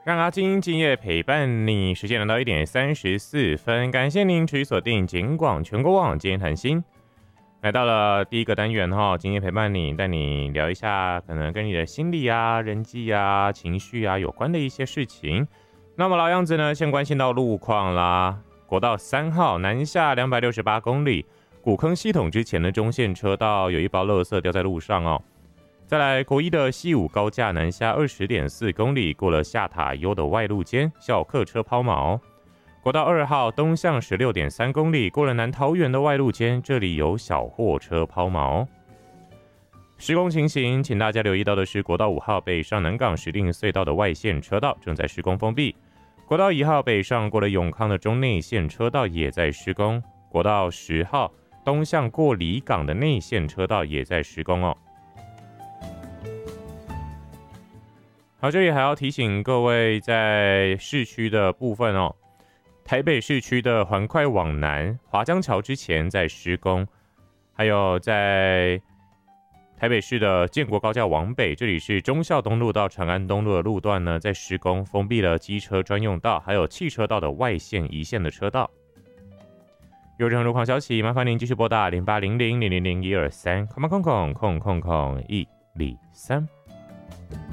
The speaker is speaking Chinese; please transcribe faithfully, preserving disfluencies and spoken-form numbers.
让阿金今夜陪伴你，时间来到一点三十四分，感谢您持续锁定警广全国网今夜谈心，来到了第一个单元哈，今夜陪伴你，带你聊一下可能跟你的心理啊、人际啊、情绪啊有关的一些事情。那么老样子呢，先关心到路况啦，国道三号南下两百六十八公里，古坑系统之前的中线车道有一包垃圾掉在路上哦。再来，国一的西武高架南下 二十点四公里，过了下塔悠的外路间，小客车抛锚。国道二号东向 十六点三公里，过了南桃园的外路间，这里有小货车抛锚。施工情形，请大家留意到的是，国道五号北上南港石碇隧道的外线车道正在施工封闭，国道一号北上过了永康的中内线车道也在施工，国道十号东向过里港的内线车道也在施工哦。好，这里还要提醒各位，在市区的部分哦，台北市区的环快往南华江桥之前在施工，还有在台北市的建国高架往北，这里是忠孝东路到长安东路的路段呢，在施工封闭了机车专用道，还有汽车道的外线一线的车道。有任何路况消息，麻烦您继续拨打零八零零零零零一二三，空空空空空空一零三。